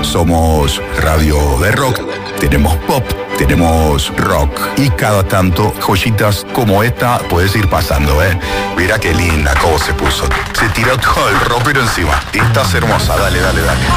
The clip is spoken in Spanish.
Somos radio de rock, tenemos pop, tenemos rock y cada tanto joyitas como esta puedes ir pasando, ¿eh? Mira qué linda cómo se puso. Se tiró todo el ropero encima. Estás hermosa, dale.